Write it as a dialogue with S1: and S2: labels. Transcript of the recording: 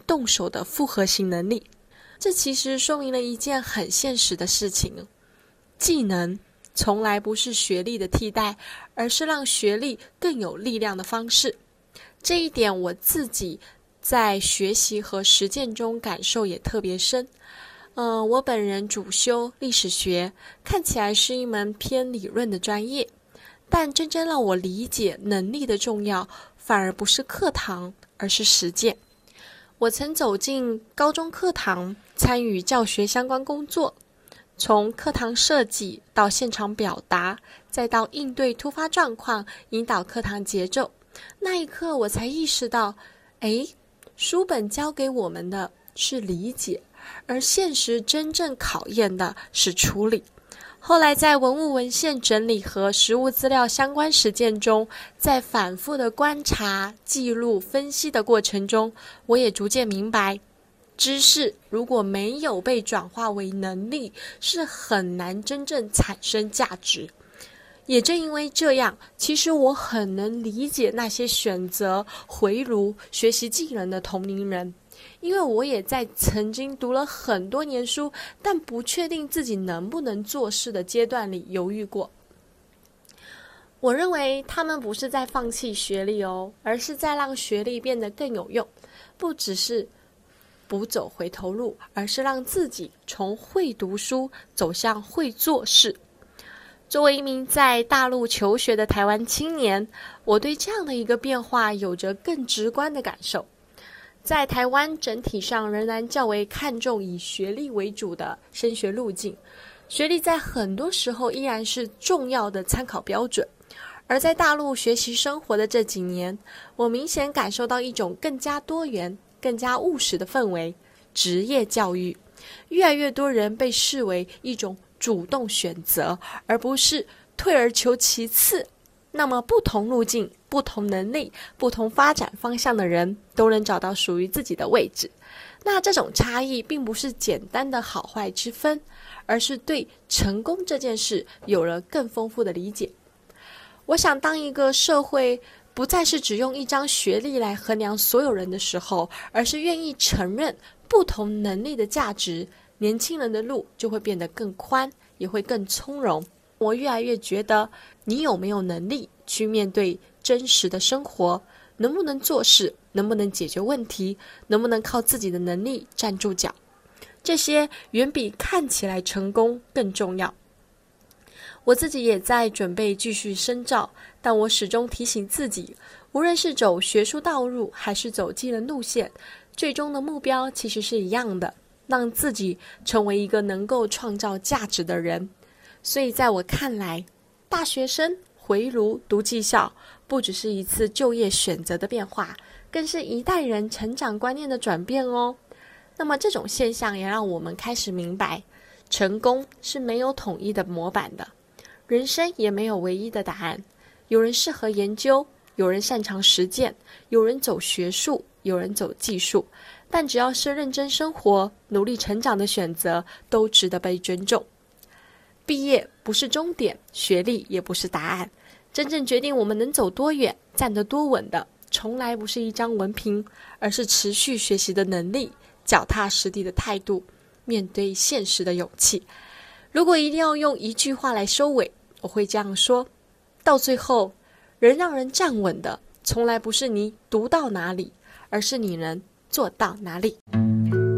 S1: 动手的复合型能力。这其实说明了一件很现实的事情，技能从来不是学历的替代，而是让学历更有力量的方式。这一点我自己在学习和实践中感受也特别深。我本人主修历史学，看起来是一门偏理论的专业，但真正让我理解能力的重要，反而不是课堂，而是实践。我曾走进高中课堂，参与教学相关工作，从课堂设计到现场表达，再到应对突发状况，引导课堂节奏。那一刻我才意识到，书本教给我们的是理解，而现实真正考验的是处理。后来在文物文献整理和实物资料相关实践中，在反复的观察、记录、分析的过程中，我也逐渐明白，知识如果没有被转化为能力，是很难真正产生价值。也正因为这样，其实我很能理解那些选择回炉学习技能的同龄人，因为我也在曾经读了很多年书，但不确定自己能不能做事的阶段里犹豫过。我认为他们不是在放弃学历而是在让学历变得更有用，不只是不走回头路，而是让自己从会读书走向会做事。作为一名在大陆求学的台湾青年，我对这样的一个变化有着更直观的感受。在台湾整体上仍然较为看重以学历为主的升学路径，学历在很多时候依然是重要的参考标准。而在大陆学习生活的这几年，我明显感受到一种更加多元、更加务实的氛围。职业教育，越来越多人被视为一种主动选择，而不是退而求其次。那么不同路径、不同能力、不同发展方向的人都能找到属于自己的位置。那这种差异并不是简单的好坏之分，而是对成功这件事有了更丰富的理解。我想当一个社会不再是只用一张学历来衡量所有人的时候，而是愿意承认不同能力的价值，年轻人的路就会变得更宽，也会更从容。我越来越觉得，你有没有能力去面对真实的生活，能不能做事，能不能解决问题，能不能靠自己的能力站住脚，这些远比看起来成功更重要。我自己也在准备继续深造，但我始终提醒自己，无论是走学术道路还是走技能路线，最终的目标其实是一样的，让自己成为一个能够创造价值的人。所以在我看来，大学生回炉读技校不只是一次就业选择的变化，更是一代人成长观念的转变哦。那么这种现象也让我们开始明白，成功是没有统一的模板的，人生也没有唯一的答案。有人适合研究，有人擅长实践，有人走学术，有人走技术，但只要是认真生活、努力成长的选择，都值得被尊重。毕业不是终点，学历也不是答案，真正决定我们能走多远、站得多稳的，从来不是一张文凭，而是持续学习的能力、脚踏实地的态度、面对现实的勇气。如果一定要用一句话来收尾，我会这样说：到最后，能让人站稳的，从来不是你读到哪里，而是你能做到哪里。